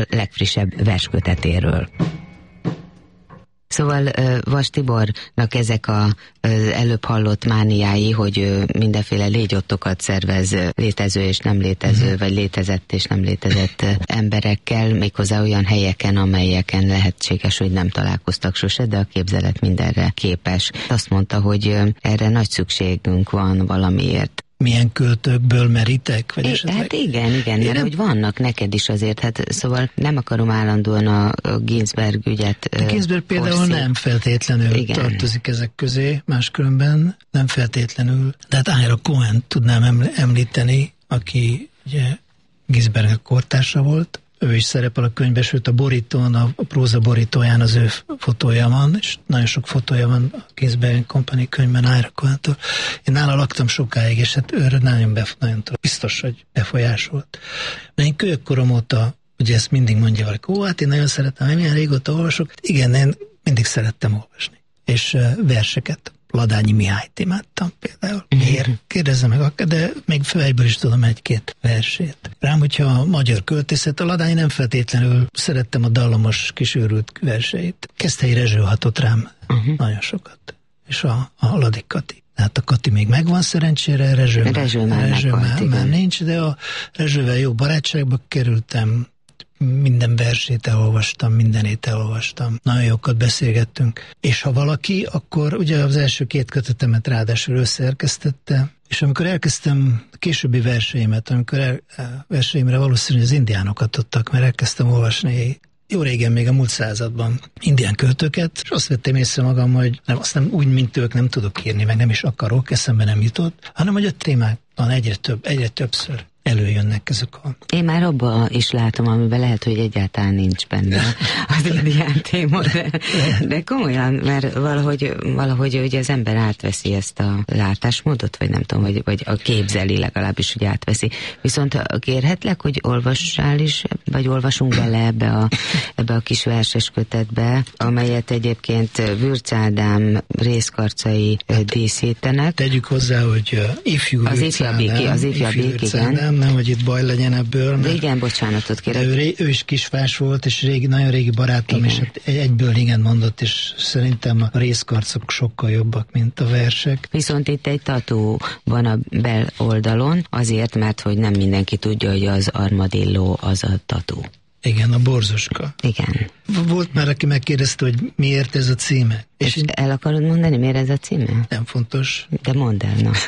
legfrissebb verskötetéről. Szóval Vas Tibornak ezek az előbb hallott mániái, hogy mindenféle légyottokat szervez létező és nem létező, vagy létezett és nem létezett emberekkel, méghozzá olyan helyeken, amelyeken lehetséges, hogy nem találkoztak sose, de a képzelet mindenre képes. Azt mondta, hogy erre nagy szükségünk van valamiért. Milyen költőkből merítek? Vagy hát igen, mert hogy vannak neked is azért, hát szóval nem akarom állandóan a Ginsberg ügyet a Ginsberg például nem feltétlenül tartozik ezek közé, máskülönben nem feltétlenül. De hát Ira Cohen tudnám említeni, aki ugye Ginsberg kortársa volt. Ő is szerepel a könyvben, sőt a borítón, a próza borítóján az ő fotója van, és nagyon sok fotója van a Ginsberg Company könyvben Ira Cohentől. Én nála laktam sokáig, és hát őre nagyon biztos, hogy befolyásolt. De én kölyökkorom óta, ugye ezt mindig mondja valaki, hát én nagyon szeretem, milyen régóta olvasok. Igen, én mindig szerettem olvasni. És verseket. Ladányi Mihályt imádtam például. Miért? Kérdezzem meg, de még fejből is tudom egy-két versét. Rám, hogyha a magyar költészet, a Ladányi nem feltétlenül szerettem a dallamos kisőrült verseit. Keszthelyi Rezső hatott rám nagyon sokat. És a Ladik Kati. Hát a Kati még megvan szerencsére, Rezső már nincs, de a Rezsővel jó barátságba kerültem. Minden versét elolvastam, mindenét elolvastam. Nagyon jókat beszélgettünk. És ha valaki, akkor ugye az első 2 kötetemet ráadásul összeerkesztette, és amikor elkezdtem későbbi verseimet, amikor verseimre valószínűleg az indiánokat adtak, mert elkezdtem olvasni jó régen, még a múlt században indián költőket, és azt vettem észre magam, hogy azt nem úgy, mint ők nem tudok írni, meg nem is akarok, eszembe nem jutott, hanem hogy a témákban egyre többször előjönnek ezek a... Én már abban is látom, amiben lehet, hogy egyáltalán nincs benne az indián téma, de komolyan, mert valahogy hogy az ember átveszi ezt a látásmódot, vagy nem tudom, vagy a képzeli legalábbis, hogy átveszi. Viszont kérhetlek, hogy olvassál is, vagy olvasunk bele ebbe a kis verses kötetbe, amelyet egyébként Würz Ádám részkarcai díszítenek. Tegyük hozzá, hogy ifjú Würz Ádám, nem, hogy itt baj legyen ebből. De igen, bocsánatot kérek. Ő is kisfás volt, és nagyon régi barátom, igen. És hát egyből igen mondott, és szerintem a részkarcok sokkal jobbak, mint a versek. Viszont itt egy tatú van a bel oldalon, azért, mert hogy nem mindenki tudja, hogy az armadilló az a tatú. Igen, a borzoska. Igen. Volt már, aki megkérdezte, hogy miért ez a címe. És el akarod mondani, miért ez a címe? Nem fontos. De mondd el, na.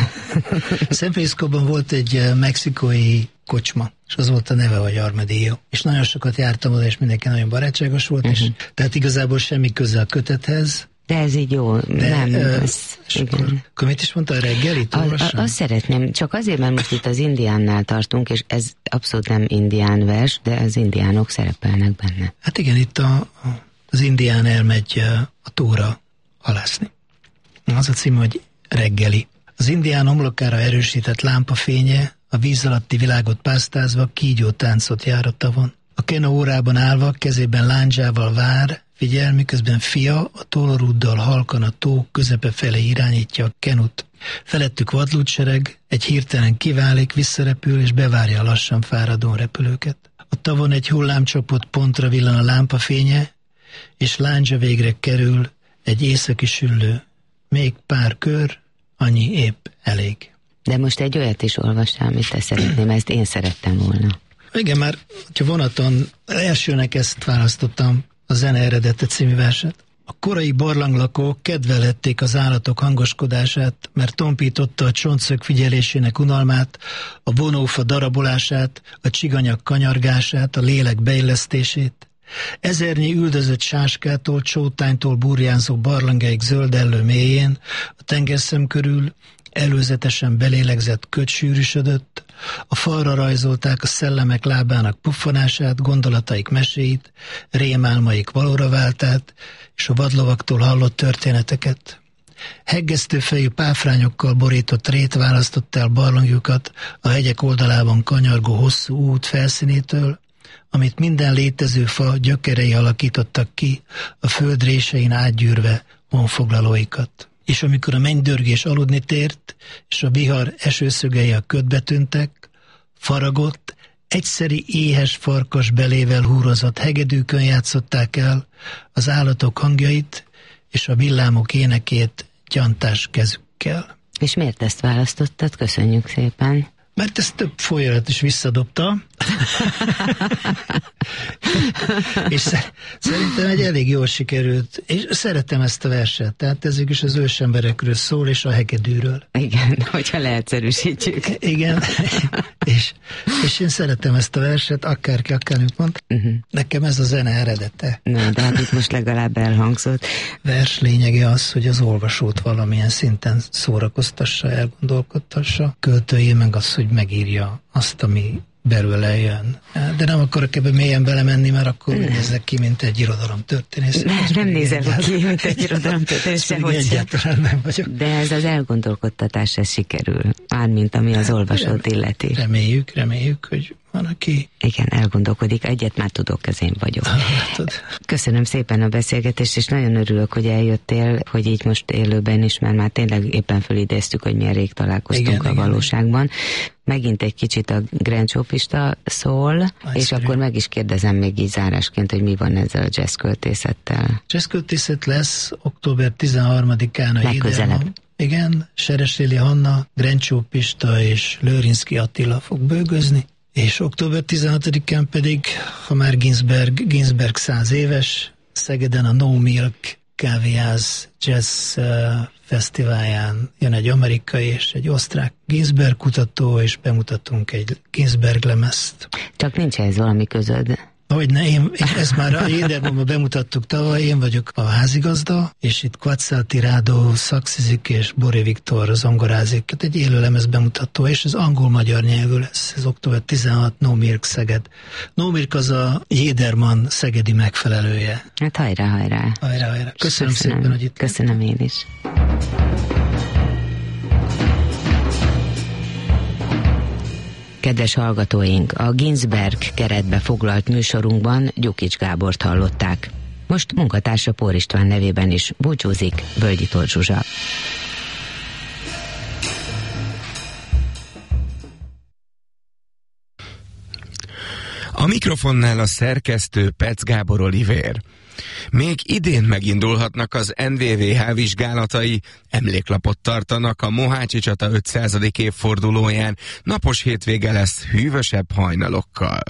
San Franciscóban volt egy mexikói kocsma, és az volt a neve, hogy Armadillo. És nagyon sokat jártam oda, és mindenki nagyon barátságos volt, és tehát igazából semmi köze a kötethez. De ez így jó, nem. Akkor mit is mondta, a reggelit olvassam? Azt szeretném, csak azért, mert most itt az indiánnál tartunk, és ez abszolút nem indián vers, de az indiánok szerepelnek benne. Hát igen, itt az indián elmegy a tóra halászni. Az a cím, hogy Reggeli. Az indián homlokára erősített lámpafénye a víz alatti világot pásztázva kígyó táncot jár a tavon. A kena órában állva, kezében lándzsával vár, figyel, miközben fia a tolorúddal halkan a tó közepe felé irányítja a kenut. Felettük vadlúdsereg, egy hirtelen kiválik, visszarepül és bevárja a lassan fáradó repülőket. A tavon egy hullámcsapott pontra villan a lámpafénye, és lándzsa végre kerül egy északi süllő. Még pár kör, annyi épp elég. De most egy olyat is olvassál, amit te szeretném, ezt én szerettem volna. Igen, már hogyha vonaton elsőnek ezt választottam, a Zene eredete című verset. A korai barlanglakók kedvelették az állatok hangoskodását, mert tompította a csontszög figyelésének unalmát, a vonófa darabolását, a csiganyak kanyargását, a lélek beillesztését. Ezernyi üldözött sáskától, csótánytól burjánzó barlangáig zöldellő mélyén, a tengerszem körül előzetesen belélegzett köd sűrűsödött, a falra rajzolták a szellemek lábának puffanását, gondolataik meséit, rémálmaik valóra váltát, és a vadlovaktól hallott történeteket. Heggesztőfejű páfrányokkal borított rét választott el barlangjukat a hegyek oldalában kanyargó hosszú út felszínétől, amit minden létező fa gyökerei alakítottak ki, a föld résein átgyűrve honfoglalóikat. És amikor a mennydörgés aludni tért, és a vihar esőszögei a ködbe tűntek, faragott, egyszeri éhes farkas belével húrozott hegedűkön játszották el az állatok hangjait és a villámok énekét gyantás kezükkel. És miért ezt választottad? Köszönjük szépen. Mert ezt több folyamat is visszadobta. És szerintem egy elég jól sikerült. És szeretem ezt a verset. Tehát ez is az ősemberekről szól, és a hegedűről. Igen, hogyha leegyszerűsítjük. Igen. és én szeretem ezt a verset, akárki mondta. Nekem ez a zene eredete. Na, de hát itt most legalább elhangzott. Vers lényege az, hogy az olvasót valamilyen szinten szórakoztassa, elgondolkodtassa. Költői meg az, hogy megírja azt, ami belőle jön. De nem akarok ebbe mélyen belemenni, mert akkor úgy nézek ki, mint egy irodalomtörténész. Nem nézel ki, mint egy irodalomtörténész, sehogy egyáltalán nem vagyok. De ez az elgondolkodtatás, ez sikerül. Mármint ami az olvasót illeti. Reméljük, hogy van, aki... Igen, elgondolkodik. Egyet már tudok, ez én vagyok. Köszönöm szépen a beszélgetést, és nagyon örülök, hogy eljöttél, hogy így most élőben is, mert már tényleg éppen fölidéztük, hogy milyen rég találkoztunk a valóságban. Megint egy kicsit a grencsópista szól, és akkor meg is kérdezem még így zárásként, hogy mi van ezzel a jazzköltészettel. Jazzköltészet lesz október 13-án a legközelebb. Igen, Sereséli Hanna, Grencsó Pista és Lőrinszky Attila fog bőgözni, és október 16-án pedig, ha már Ginsberg 100 éves, Szegeden a No Milk kávéház jazz fesztiválján jön egy amerikai és egy osztrák Ginsberg kutató, és bemutatunk egy Ginsberg lemezt. Csak nincs ez valami közöd? Hogy ne, én ezt már a Jéderbanban bemutattuk tavaly, én vagyok a házigazda, és itt Quetzalti Rádó szaxizik, és Boré Viktor zongorázik, egy élő lemez bemutató, és ez angol-magyar nyelvű lesz, ez október 16, No Milk Szeged. No Milk az a Jéderman szegedi megfelelője. Hát hajrá! Köszönöm szépen, hogy itt. Köszönöm én is. Kedves hallgatóink, a Ginsberg keretbe foglalt műsorunkban Gyukics Gábort hallották. Most munkatársa Pór István nevében is búcsúzik Völgyi Tóth Zsuzsa. A mikrofonnál a szerkesztő Petsz Gábor Olivér. Még idén megindulhatnak az NVVH vizsgálatai, emléklapot tartanak a Mohácsi csata 500. évfordulóján, napos hétvége lesz hűvösebb hajnalokkal.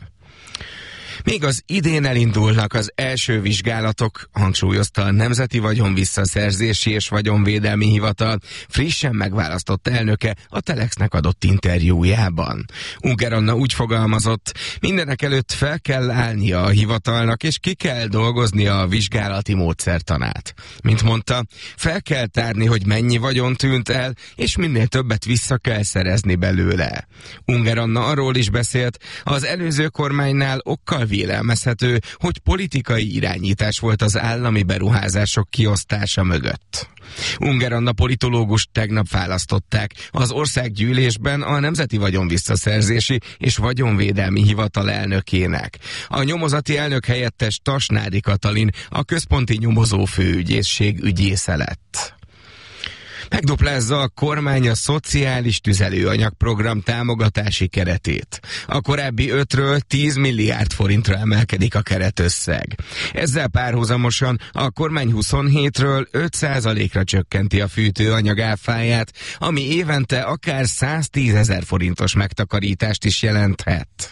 Még az idén elindulnak az első vizsgálatok, hangsúlyozta a Nemzeti Vagyonvisszaszerzési és Vagyonvédelmi Hivatal frissen megválasztott elnöke a Telexnek adott interjújában. Ungár Anna úgy fogalmazott, mindenek előtt fel kell állnia a hivatalnak, és ki kell dolgoznia a vizsgálati módszertanát. Mint mondta, fel kell tárni, hogy mennyi vagyon tűnt el, és minél többet vissza kell szerezni belőle. Ungár Anna arról is beszélt, az előző kormánynál okkal vélelmezhető, hogy politikai irányítás volt az állami beruházások kiosztása mögött. Ungár Anna politológust tegnap választották az országgyűlésben a Nemzeti Vagyonvisszaszerzési és Vagyonvédelmi Hivatal elnökének. A nyomozati elnök helyettes Tasnádi Katalin a központi nyomozó főügyészség ügyésze lett. Megduplázza a kormány a szociális tüzelőanyagprogram támogatási keretét. A korábbi 5-ről 10 milliárd forintra emelkedik a keretösszeg. Ezzel párhuzamosan a kormány 27-ről 5%-ra csökkenti a fűtőanyag áfáját, ami évente akár 110 000 forintos megtakarítást is jelenthet.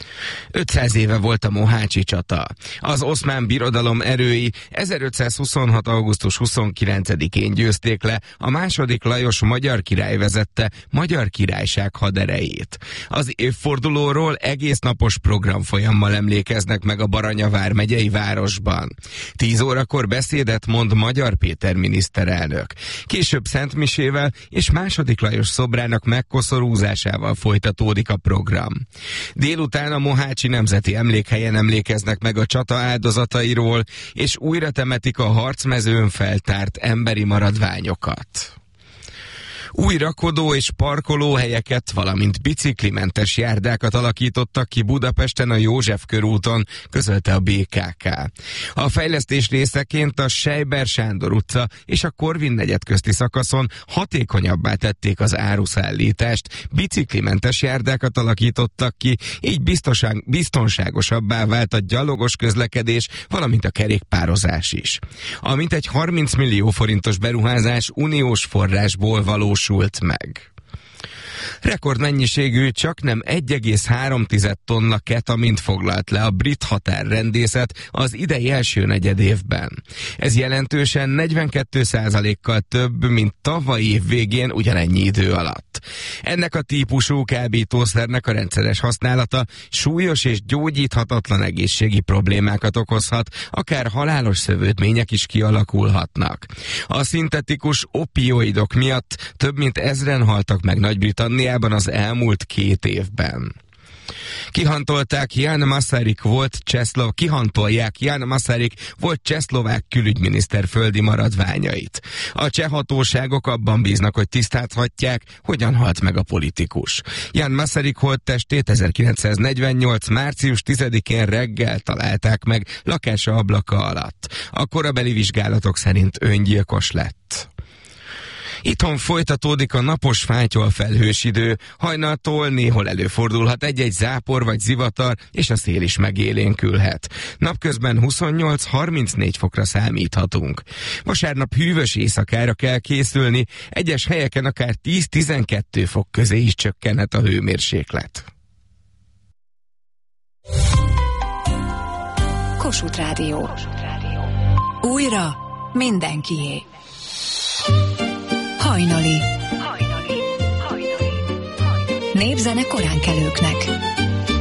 500 éve volt a Mohácsi csata. Az Oszmán Birodalom erői 1526. augusztus 29-én győzték le a II. Lajos magyar király vezette Magyar Királyság haderejét. Az évfordulóról egész napos programfolyammal emlékeznek meg a Baranya vármegyei városban. 10 órakor beszédet mond Magyar Péter miniszterelnök. Később szentmisével és II. Lajos szobrának megkoszorúzásával folytatódik a program. Délután a Mohácsi Nemzeti Emlékhelyen emlékeznek meg a csata áldozatairól, és újra temetik a harcmezőn feltárt emberi maradványokat. Új rakodó és parkolóhelyeket, valamint biciklimentes járdákat alakítottak ki Budapesten a József körúton, közölte a BKK. A fejlesztés részeként a Sejber Sándor utca és a Korvin negyed közti szakaszon hatékonyabbá tették az áruszállítást, biciklimentes járdákat alakítottak ki, így biztonságosabbá vált a gyalogos közlekedés, valamint a kerékpározás is. A mintegy 30 millió forintos beruházás uniós forrásból valósult meg. Rekordmennyiségű, csaknem 1,3 tonna ketamint foglalt le a brit határrendészet az idei első negyedévben. Ez jelentősen 42%-kal több, mint tavaly év végén ugyanennyi idő alatt. Ennek a típusú kábítószernek a rendszeres használata súlyos és gyógyíthatatlan egészségi problémákat okozhat, akár halálos szövődmények is kialakulhatnak. A szintetikus opioidok miatt több mint 1000-en haltak meg Nagy-Britanniában az elmúlt 2 évben. Kihantolják Jan Masaryk volt csehszlovák külügyminiszter földi maradványait. A cseh hatóságok abban bíznak, hogy tisztázhatják, hogyan halt meg a politikus. Jan Masaryk holttestét 1948. március 10-én reggel találták meg lakása ablaka alatt. A korabeli vizsgálatok szerint öngyilkos lett. Itthon folytatódik a napos fátyol felhős idő, hajnaltól néhol előfordulhat egy-egy zápor vagy zivatar, és a szél is megélénkülhet. Napközben 28-34 fokra számíthatunk. Vasárnap hűvös éjszakára kell készülni, egyes helyeken akár 10-12 fok közé is csökkenhet a hőmérséklet. Kossuth Rádió. Újra mindenkié. Hajnali. Népzene koránkelőknek.